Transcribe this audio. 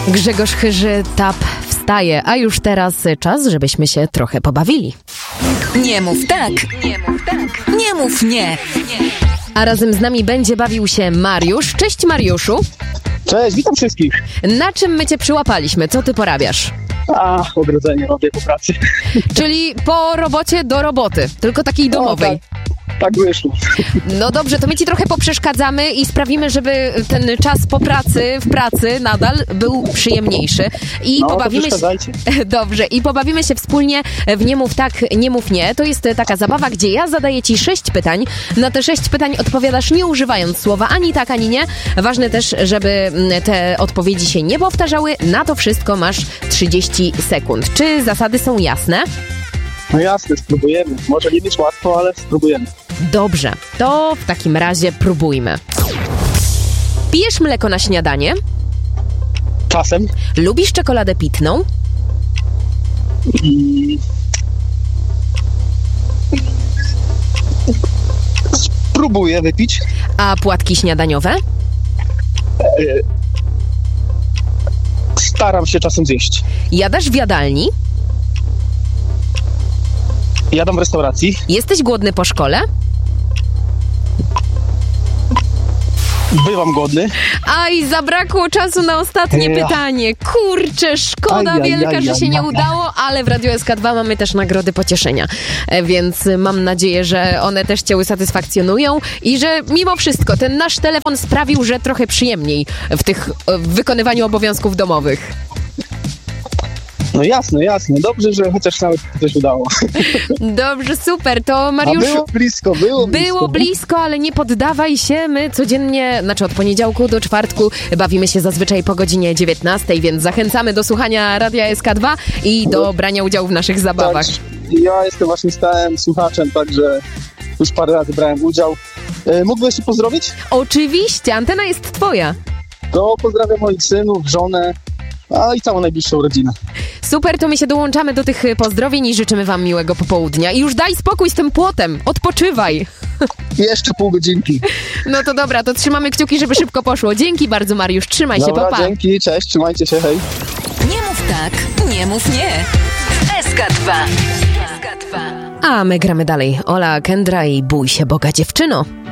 Grzegorz Chyży, Tap wstaje, a już teraz czas, żebyśmy się trochę pobawili. Nie mów tak, nie mów tak, nie mów nie. A razem z nami będzie bawił się Mariusz. Cześć Mariuszu. Cześć, witam wszystkich. Na czym my cię przyłapaliśmy? Co ty porabiasz? Ogrodzenie robię po pracy. Czyli po robocie do roboty, tylko takiej domowej. Tak wyszło. No dobrze, to my ci trochę poprzeszkadzamy i sprawimy, żeby ten czas po pracy, w pracy nadal był przyjemniejszy. I pobawimy się. Dobrze, i pobawimy się wspólnie w Nie mów tak, nie mów nie. To jest taka zabawa, gdzie ja zadaję ci 6 pytań. Na te 6 pytań odpowiadasz nie używając słowa ani tak, ani nie. Ważne też, żeby te odpowiedzi się nie powtarzały. Na to wszystko masz 30 sekund. Czy zasady są jasne? No jasne, spróbujemy. Może nie być łatwo, ale spróbujemy. Dobrze, to w takim razie próbujmy. Pijesz mleko na śniadanie? Czasem. Lubisz czekoladę pitną? Spróbuję wypić. A płatki śniadaniowe? Staram się czasem zjeść. Jadasz w jadalni? Jadam w restauracji. Jesteś głodny po szkole? Bywam głodny. Aj, zabrakło czasu na ostatnie pytanie. Kurczę, szkoda wielka, że się nie udało, ale w Radio SK2 mamy też nagrody pocieszenia. Więc mam nadzieję, że one też cię usatysfakcjonują i że mimo wszystko ten nasz telefon sprawił, że trochę przyjemniej w wykonywaniu obowiązków domowych. No jasne. Dobrze, że chociaż nawet coś udało. Dobrze, super. To Mariusz... Było blisko, ale nie poddawaj się. My codziennie, od poniedziałku do czwartku bawimy się zazwyczaj po godzinie 19, więc zachęcamy do słuchania Radia SK2 i do brania udziału w naszych zabawach. Tak, ja jestem właśnie stałym słuchaczem, także już parę razy brałem udział. Mógłbyś się pozdrowić? Oczywiście, antena jest twoja. To pozdrawiam moich synów, żonę, i całą najbliższą rodzinę. Super, to my się dołączamy do tych pozdrowień i życzymy wam miłego popołudnia. I już daj spokój z tym płotem, odpoczywaj. Jeszcze pół godzinki. No to dobra, to trzymamy kciuki, żeby szybko poszło. Dzięki bardzo, Mariusz, trzymaj się, pa. Dzięki, cześć, trzymajcie się, hej. Nie mów tak, nie mów nie. SK2. A my gramy dalej. Ola Kendra i Bój się Boga, dziewczyno.